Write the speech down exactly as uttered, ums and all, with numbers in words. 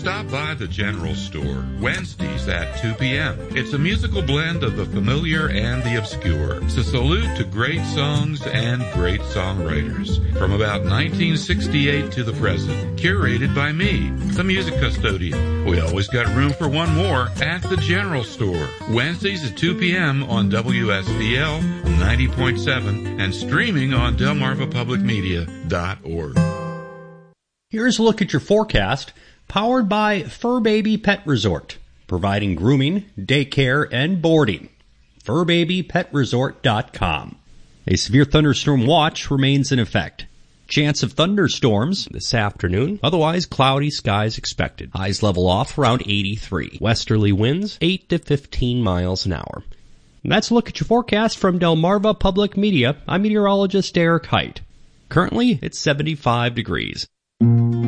Stop by the General Store, Wednesdays at two p.m. It's a musical blend of the familiar and the obscure. It's a salute to great songs and great songwriters from about nineteen sixty-eight to the present, curated by me, the music custodian. We always got room for one more at the General Store, Wednesdays at two p.m. on W S V L ninety point seven and streaming on delmarva public media dot org. Here's a look at your forecast, powered by Fur Baby Pet Resort, providing grooming, daycare, and boarding. fur baby pet resort dot com. A severe thunderstorm watch remains in effect. Chance of thunderstorms this afternoon. Otherwise, cloudy skies expected. Highs level off around eighty-three. Westerly winds eight to fifteen miles an hour. And that's a look at your forecast from Delmarva Public Media. I'm meteorologist Eric Height. Currently, it's seventy-five degrees.